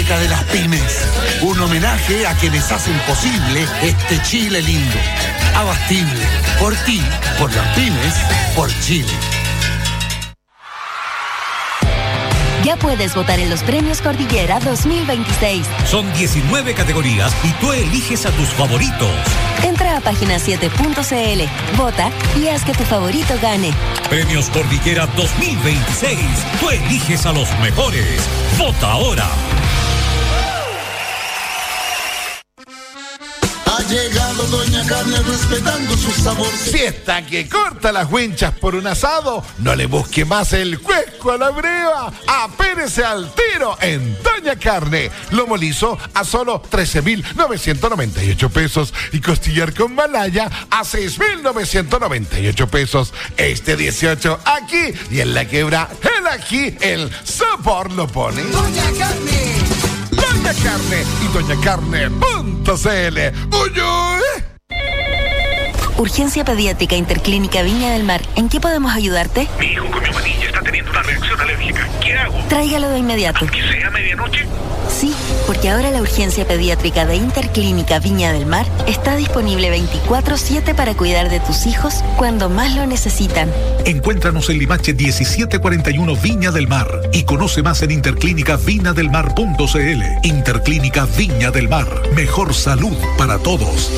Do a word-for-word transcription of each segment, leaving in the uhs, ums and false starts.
Beca de las Pymes. Un homenaje a quienes hacen posible este Chile lindo. Abastible. Por ti, por las pymes, por Chile. Ya puedes votar en los premios Cordillera dos mil veintiséis. Son diecinueve categorías y tú eliges a tus favoritos. Entra a página siete punto c l, vota y haz que tu favorito gane. Premios Cordillera dos mil veintiséis. Tú eliges a los mejores. Vota ahora. Ha llegado Doña Carne respetando su sabor. Si está que corta las winchas por un asado, no le busque más el cuesco a la breva. Apérese al tiro en Doña Carne. Lomo liso a solo trece mil novecientos noventa y ocho pesos y costillar con malaya a seis mil novecientos noventa y ocho pesos. Este dieciocho aquí y en la quebra, el aquí, el sabor lo pone Doña Carne. Doña Carne y doña carne punto c l. ¡Uy, uy! Urgencia Pediátrica Interclínica Viña del Mar. ¿En qué podemos ayudarte? Mi hijo con neumonía está teniendo una reacción alérgica. ¿Qué hago? Tráigalo de inmediato. ¿Aunque sea medianoche? Sí, porque ahora la Urgencia Pediátrica de Interclínica Viña del Mar está disponible veinticuatro siete para cuidar de tus hijos cuando más lo necesitan. Encuéntranos en Limache diecisiete cuarenta y uno Viña del Mar y conoce más en interclínica viña del mar punto c l. Interclínica Viña del Mar. Mejor salud para todos.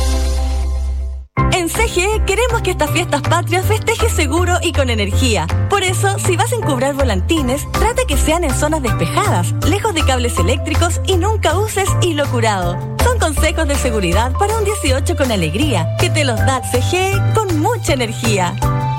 En C G E queremos que estas fiestas patrias festejes seguro y con energía. Por eso, si vas a encubrar volantines, trata que sean en zonas despejadas, lejos de cables eléctricos y nunca uses hilo curado. Son consejos de seguridad para un dieciocho con alegría, que te los da C G E con mucha energía.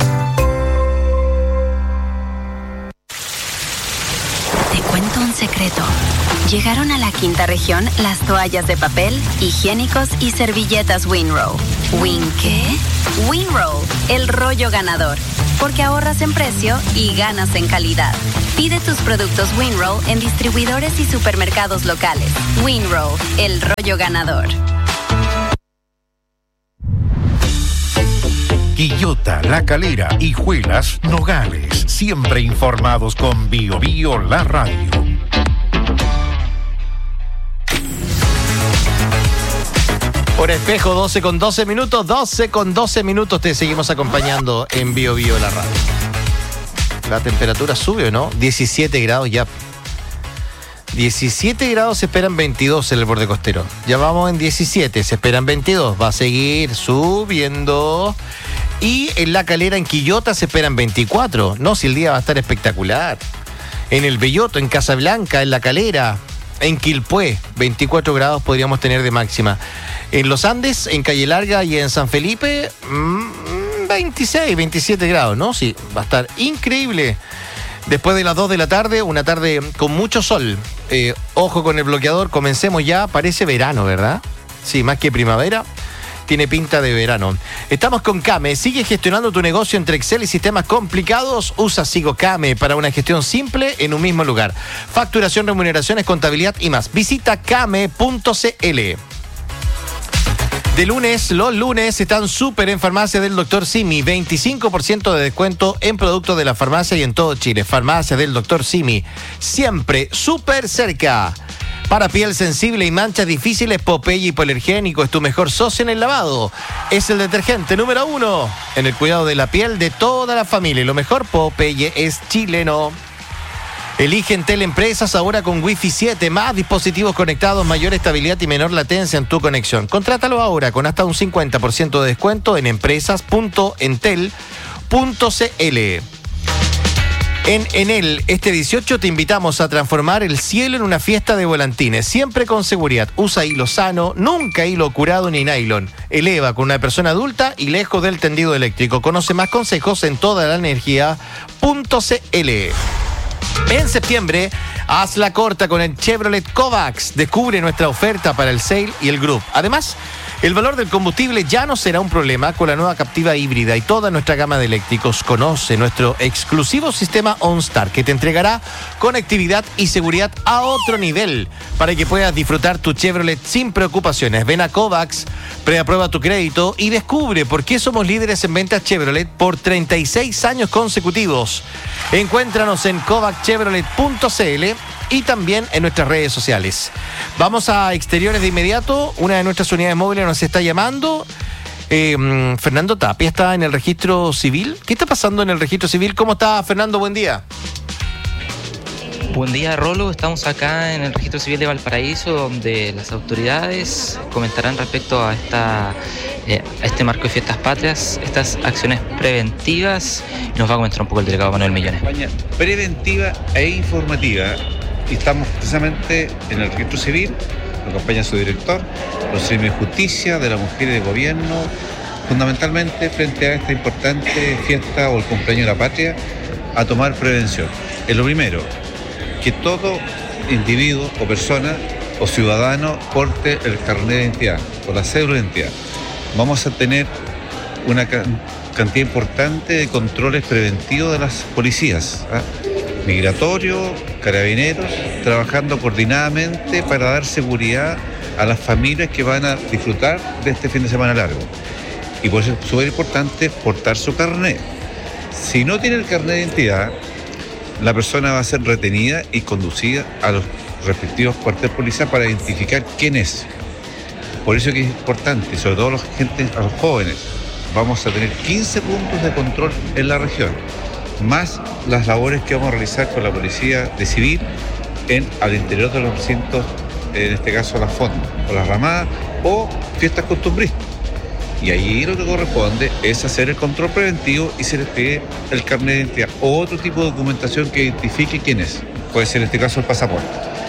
Te cuento un secreto. Llegaron a la quinta región las toallas de papel, higiénicos y servilletas Winrow. ¿Win qué? Winrow, el rollo ganador. Porque ahorras en precio y ganas en calidad. Pide tus productos Winrow en distribuidores y supermercados locales. Winrow, el rollo ganador. Quillota, La Calera, Hijuelas, Nogales. Siempre informados con Bio Bio, la radio. Por Espejo, doce con doce minutos, doce con doce minutos te seguimos acompañando en Bio Bio la radio. La temperatura sube, ¿no? diecisiete grados ya. diecisiete grados, se esperan veintidós en el borde costero. Ya vamos en diecisiete, se esperan veintidós. Va a seguir subiendo. Y en La Calera, en Quillota, se esperan veinticuatro. No, si el día va a estar espectacular. En el Belloto, en Casablanca, en La Calera, en Quilpué, veinticuatro grados podríamos tener de máxima. En los Andes, en Calle Larga y en San Felipe, veintiséis, veintisiete grados, ¿no? Sí, va a estar increíble. Después de las dos de la tarde, una tarde con mucho sol. Eh, ojo con el bloqueador, comencemos ya, parece verano, ¿verdad? Sí, más que primavera, tiene pinta de verano. Estamos con Came, sigue gestionando tu negocio entre Excel y sistemas complicados, usa Sigo Came para una gestión simple en un mismo lugar. Facturación, remuneraciones, contabilidad y más. Visita came punto c l. De lunes, los lunes están súper en Farmacia del Doctor Simi. veinticinco por ciento de descuento en productos de la farmacia y en todo Chile. Farmacia del Doctor Simi. Siempre súper cerca. Para piel sensible y manchas difíciles, Popeye Hipoalergénico es tu mejor socio en el lavado. Es el detergente número uno en el cuidado de la piel de toda la familia. Y lo mejor, Popeye es chileno. Elige Entel Empresas ahora con Wi-Fi siete, más dispositivos conectados, mayor estabilidad y menor latencia en tu conexión. Contrátalo ahora con hasta un cincuenta por ciento de descuento en empresas punto entel punto c l. En Enel, este dieciocho te invitamos a transformar el cielo en una fiesta de volantines, siempre con seguridad. Usa hilo sano, nunca hilo curado ni nylon. Eleva con una persona adulta y lejos del tendido eléctrico. Conoce más consejos en toda la energía punto c l. En septiembre, haz la corta con el Chevrolet Kovacs. Descubre nuestra oferta para el Sail y el Group. Además, el valor del combustible ya no será un problema con la nueva Captiva híbrida y toda nuestra gama de eléctricos. Conoce nuestro exclusivo sistema OnStar que te entregará conectividad y seguridad a otro nivel para que puedas disfrutar tu Chevrolet sin preocupaciones. Ven a Kovacs, preaprueba tu crédito y descubre por qué somos líderes en ventas Chevrolet por treinta y seis años consecutivos. Encuéntranos en kovacs chevrolet punto c l y también en nuestras redes sociales. Vamos a exteriores de inmediato. Una de nuestras unidades móviles nos está llamando. Eh, Fernando Tapia está en el registro civil. ¿Qué está pasando en el registro civil? ¿Cómo está, Fernando? Buen día. Buen día, Rolo. Estamos acá en el registro civil de Valparaíso, donde las autoridades comentarán respecto a esta eh, a este marco de fiestas patrias, estas acciones preventivas, y nos va a comentar un poco el delegado Manuel Millones. Campaña preventiva e informativa, y estamos precisamente en el registro civil, lo acompaña su director, los servicios de justicia, de la mujer y de gobierno, fundamentalmente frente a esta importante fiesta o el cumpleaños de la patria, a tomar prevención. Es lo primero, que todo individuo o persona o ciudadano porte el carnet de identidad o la cédula de identidad. Vamos a tener una cantidad importante de controles preventivos de las policías, ¿ah? Migratorios, carabineros, trabajando coordinadamente para dar seguridad a las familias que van a disfrutar de este fin de semana largo. Y por eso es súper importante portar su carnet. Si no tiene el carnet de identidad, la persona va a ser retenida y conducida a los respectivos cuarteles policiales para identificar quién es. Por eso que es importante, sobre todo a los, gente, a los jóvenes, vamos a tener quince puntos de control en la región, más las labores que vamos a realizar con la policía de civil en, al interior de los recintos, en este caso las fondas, o las ramadas, o fiestas costumbristas. Y allí lo que corresponde es hacer el control preventivo y se les pide el carnet de identidad o otro tipo de documentación que identifique quién es. Puede ser en este caso el pasaporte.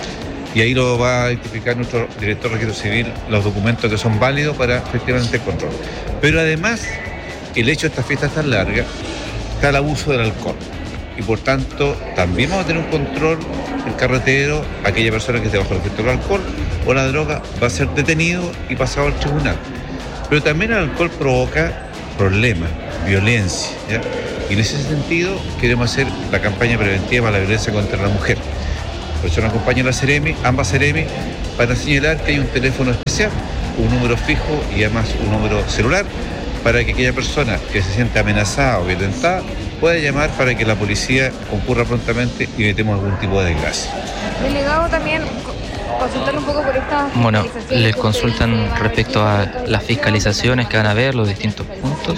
Y ahí lo va a identificar nuestro director de registro civil, los documentos que son válidos para efectivamente el control. Pero además, el hecho de esta fiesta tan larga, está el abuso del alcohol. Y por tanto, también vamos a tener un control, el carretero, aquella persona que esté bajo el efecto del alcohol o la droga, va a ser detenido y pasado al tribunal. Pero también el alcohol provoca problemas, violencia, ¿ya? Y en ese sentido queremos hacer la campaña preventiva para la violencia contra la mujer. Por eso nos acompaña la Seremi, ambas Seremi, para señalar que hay un teléfono especial, un número fijo y además un número celular, para que aquella persona que se siente amenazada o violentada pueda llamar para que la policía concurra prontamente y evitemos algún tipo de desgracia. Delegado, también consultar un poco por esta... Bueno, les consultan respecto a las fiscalizaciones que van a haber, los distintos puntos,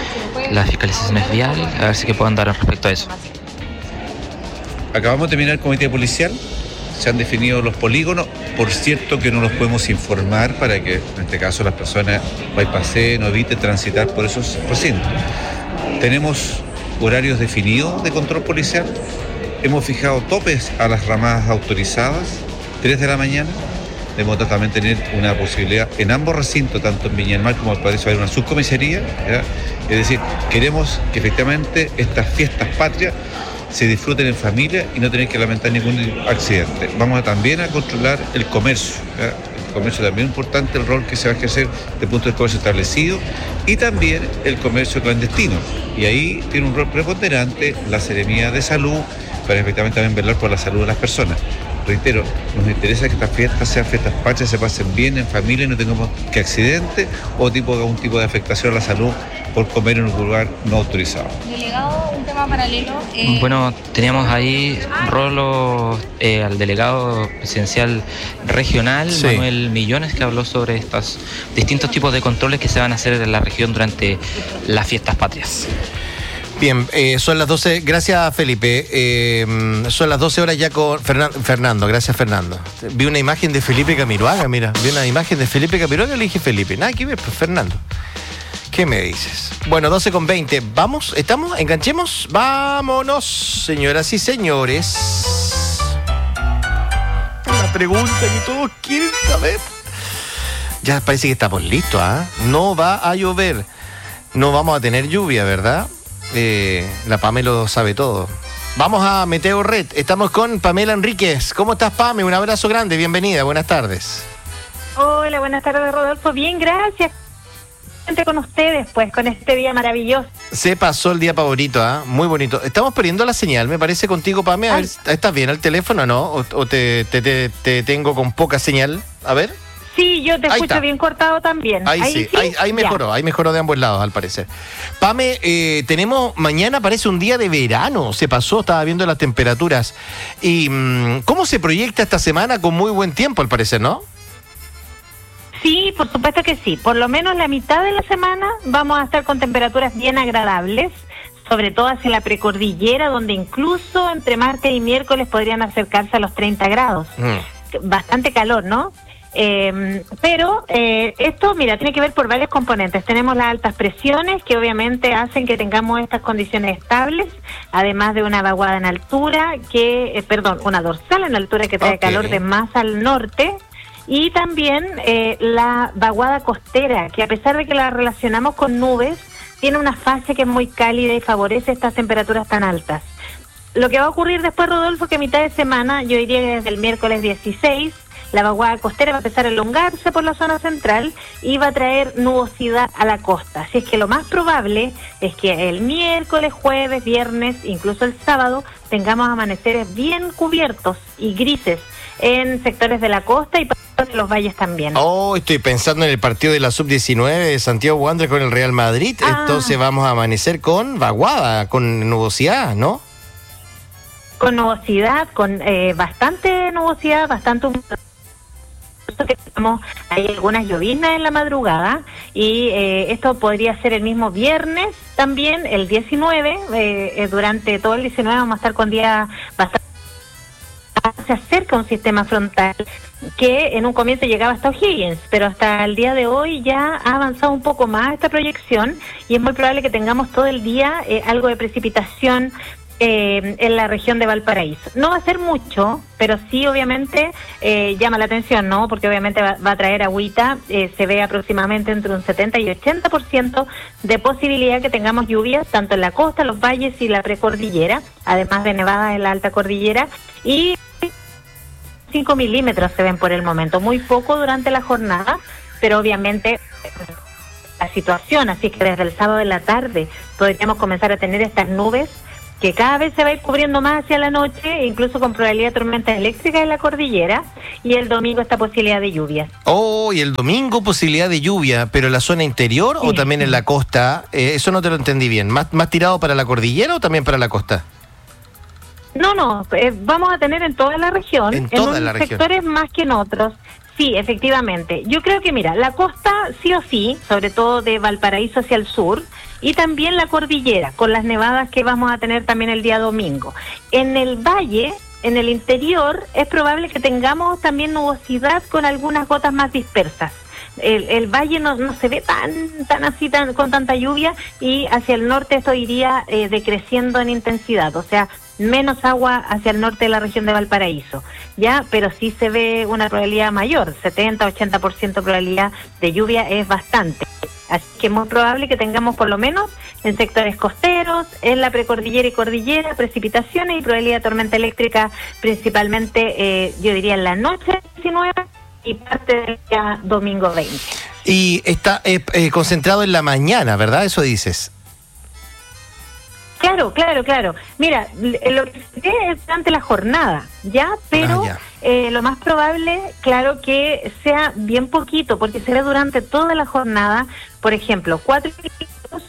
las fiscalizaciones viales, a ver si que puedan dar respecto a eso. Acabamos de terminar el comité policial, se han definido los polígonos, por cierto que no los podemos informar para que en este caso las personas bypasseen o eviten transitar por esos recintos. Tenemos horarios definidos de control policial, hemos fijado topes a las ramadas autorizadas, tres de la mañana, de modo a también tener una posibilidad en ambos recintos, tanto en Viña del Mar como en Valparaíso, haber una subcomisaría, ¿ya? Es decir, queremos que efectivamente estas fiestas patrias se disfruten en familia y no tener que lamentar ningún accidente. Vamos a también a controlar el comercio, ¿ya? El comercio también es importante, el rol que se va a ejercer desde el punto del comercio establecido y también el comercio clandestino. Y ahí tiene un rol preponderante la Seremía de Salud para efectivamente también velar por la salud de las personas. Reitero, nos interesa que estas fiestas sean fiestas patrias, se pasen bien en familia y no tengamos que accidentes o tipo, algún tipo de afectación a la salud por comer en un lugar no autorizado. Delegado, un tema paralelo. Eh... Bueno, teníamos ahí Rolo, eh, al delegado presidencial regional, sí. Manuel Millones, que habló sobre estos distintos tipos de controles que se van a hacer en la región durante las fiestas patrias. Bien, eh, son las doce, gracias Felipe, eh, son las doce horas ya con Fernan, Fernando, gracias Fernando. Vi una imagen de Felipe Camiroaga, mira, vi una imagen de Felipe Camiroaga y le dije Felipe, nada que ver, pues Fernando. ¿Qué me dices? Bueno, doce con veinte, ¿vamos? ¿Estamos? ¿Enganchemos? ¡Vámonos, señoras y señores! La pregunta que todos quieren saber. Ya parece que estamos listos, ¿ah? ¿eh? No va a llover, no vamos a tener lluvia, ¿verdad? Eh, la Pamela lo sabe todo. Vamos a Meteo Red. Estamos con Pamela Enríquez. ¿Cómo estás, Pame? Un abrazo grande, bienvenida, buenas tardes. Hola, buenas tardes, Rodolfo. Bien, gracias. Con ustedes, pues, con este día maravilloso. Se pasó el día favorito, ¿ah? ¿eh? Muy bonito. Estamos perdiendo la señal, me parece, contigo, Pame. A ver, ¿estás bien al teléfono, no? ¿O, o te, te, te, te tengo con poca señal? A ver. Sí, yo te Ahí escucho está. bien cortado también. Ahí, sí, ahí, ahí mejoró, Ya. ahí mejoró de ambos lados, al parecer. Pame, eh, tenemos, mañana parece un día de verano, se pasó, estaba viendo las temperaturas. ¿Y mm, cómo se proyecta esta semana con muy buen tiempo, al parecer, no? Sí, por supuesto que sí. Por lo menos la mitad de la semana vamos a estar con temperaturas bien agradables, sobre todo hacia la precordillera, donde incluso entre martes y miércoles podrían acercarse a los treinta grados. Mm. Bastante calor, ¿no? Eh, pero eh, esto, mira, tiene que ver por varios componentes. Tenemos las altas presiones que obviamente hacen que tengamos estas condiciones estables, además de una vaguada en altura, que, eh, perdón, una dorsal en altura que trae Ok. calor de más al norte, y también eh, la vaguada costera, que a pesar de que la relacionamos con nubes, tiene una fase que es muy cálida y favorece estas temperaturas tan altas. Lo que va a ocurrir después, Rodolfo, que a mitad de semana, yo diría que desde el miércoles dieciséis, la vaguada costera va a empezar a elongarse por la zona central y va a traer nubosidad a la costa. Así es que lo más probable es que el miércoles, jueves, viernes, incluso el sábado, tengamos amaneceres bien cubiertos y grises en sectores de la costa y de los valles también. Oh, estoy pensando en el partido de la sub diecinueve de Santiago Wanderers con el Real Madrid. Ah. Entonces vamos a amanecer con vaguada, con nubosidad, ¿no? Con nubosidad, con eh, bastante nubosidad, bastante humedad. Que tenemos, hay algunas lloviznas en la madrugada y eh, esto podría ser el mismo viernes también, el diecinueve, eh, eh, durante todo el diecinueve vamos a estar con días bastante... Se acerca un sistema frontal que en un comienzo llegaba hasta O'Higgins, pero hasta el día de hoy ya ha avanzado un poco más esta proyección y es muy probable que tengamos todo el día eh, algo de precipitación Eh, en la región de Valparaíso. No va a ser mucho, pero sí obviamente eh, llama la atención, ¿no? Porque obviamente va, va a traer agüita, eh, se ve aproximadamente entre un setenta y ochenta por ciento de posibilidad que tengamos lluvias, tanto en la costa, los valles y la precordillera, además de nevadas en la alta cordillera, y cinco milímetros se ven por el momento, muy poco durante la jornada, pero obviamente la situación, así que desde el sábado de la tarde podríamos comenzar a tener estas nubes que cada vez se va a ir cubriendo más hacia la noche, incluso con probabilidad de tormentas eléctricas en la cordillera, y el domingo esta posibilidad de lluvias. Oh, y el domingo posibilidad de lluvia, pero en la zona interior Sí. o también en la costa, eh, eso no te lo entendí bien. ¿Más, más tirado para la cordillera o también para la costa? No, no, eh, vamos a tener en toda la región, En toda unos la región. sectores más que en otros. Sí, efectivamente. Yo creo que, mira, la costa sí o sí, sobre todo de Valparaíso hacia el sur, y también la cordillera, con las nevadas que vamos a tener también el día domingo. En el valle, en el interior, es probable que tengamos también nubosidad con algunas gotas más dispersas. El, el valle no, no se ve tan tan así tan, con tanta lluvia, y hacia el norte esto iría eh, decreciendo en intensidad, o sea, menos agua hacia el norte de la región de Valparaíso, ya, pero sí se ve una probabilidad mayor, setenta a ochenta por ciento probabilidad de lluvia es bastante. Así que es muy probable que tengamos por lo menos en sectores costeros, en la precordillera y cordillera, precipitaciones y probabilidad de tormenta eléctrica, principalmente, eh, yo diría, en la noche diecinueve y parte del día domingo veinte. Y está eh, eh, concentrado en la mañana, ¿verdad? Eso dices. Claro, claro, claro. Mira, l- lo que se ve es durante la jornada, ¿ya? Pero Ah, ya. eh, lo más probable, claro, que sea bien poquito, porque se ve durante toda la jornada, por ejemplo, cuatro milímetros,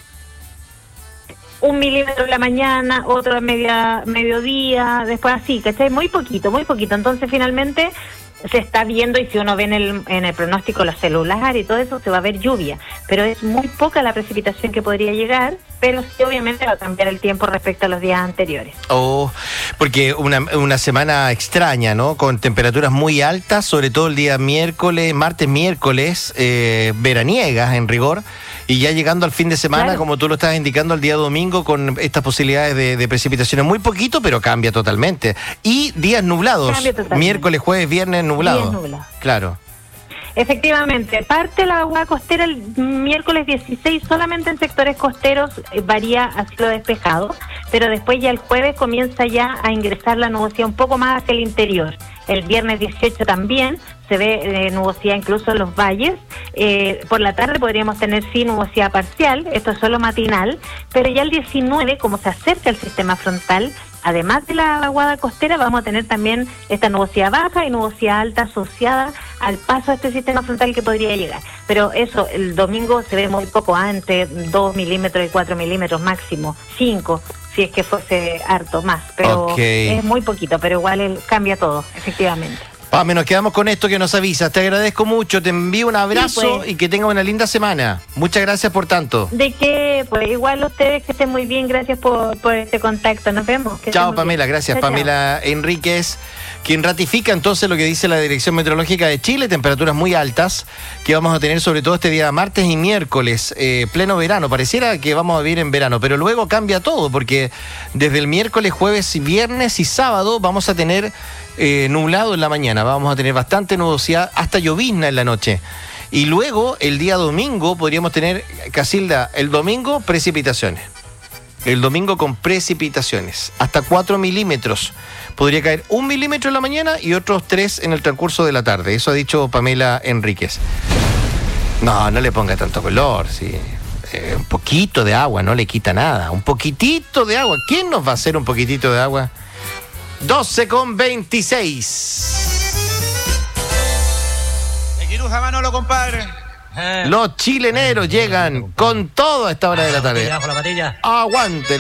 un milímetro en la mañana, otro a media, mediodía, después así, ¿cachai? Muy poquito, muy poquito. Entonces, finalmente, se está viendo, y si uno ve en el, en el pronóstico los celulares y todo eso, se va a ver lluvia, pero es muy poca la precipitación que podría llegar, pero sí obviamente va a cambiar el tiempo respecto a los días anteriores. Oh, porque una, una semana extraña, ¿no? Con temperaturas muy altas, sobre todo el día miércoles, martes, miércoles, eh, veraniegas en rigor, y ya llegando al fin de semana, Claro. como tú lo estás indicando, el día domingo, con estas posibilidades de, de precipitaciones muy poquito, pero cambia totalmente. Y días nublados, Cambia totalmente. miércoles, jueves, viernes nublados. Días nublados. Claro. Efectivamente, parte de la vaguada costera el miércoles dieciséis solamente en sectores costeros, eh, varía a cielo despejado, pero después ya el jueves comienza ya a ingresar la nubosidad un poco más hacia el interior. El viernes dieciocho también se ve eh, nubosidad incluso en los valles. Eh, por la tarde podríamos tener sí nubosidad parcial, esto es solo matinal, pero ya el diecinueve, como se acerca el sistema frontal, además de la vaguada costera, vamos a tener también esta nubosidad baja y nubosidad alta asociada al paso de este sistema frontal que podría llegar. Pero eso, el domingo se ve muy poco antes, dos milímetros y cuatro milímetros máximo, cinco, si es que fuese harto más. Pero okay. es muy poquito, pero igual el, cambia todo, efectivamente. Pame, nos quedamos con esto que nos avisas. Te agradezco mucho, te envío un abrazo sí, pues. y que tengas una linda semana. Muchas gracias por tanto. De que, pues igual ustedes que estén muy bien, gracias por, por este contacto. Nos vemos. Chao, Pamela, bien. Gracias. Chao, Pamela chao. Enríquez, quien ratifica entonces lo que dice la Dirección Meteorológica de Chile, temperaturas muy altas que vamos a tener sobre todo este día martes y miércoles, eh, pleno verano. Pareciera que vamos a vivir en verano, pero luego cambia todo porque desde el miércoles, jueves, viernes y sábado vamos a tener eh, nublado en la mañana, vamos a tener bastante nubosidad, hasta llovizna en la noche. Y luego el día domingo podríamos tener, Casilda, el domingo precipitaciones. El domingo con precipitaciones, hasta cuatro milímetros. Podría caer un milímetro en la mañana y otros tres en el transcurso de la tarde. Eso ha dicho Pamela Enríquez. No, no le ponga tanto color, sí. Eh, un poquito de agua no le quita nada. Un poquitito de agua. ¿Quién nos va a hacer un poquitito de agua? doce con veintiséis. De Quiruja Manolo, compadre. Los chileneros llegan con todo a esta hora de la tarde. Aguante.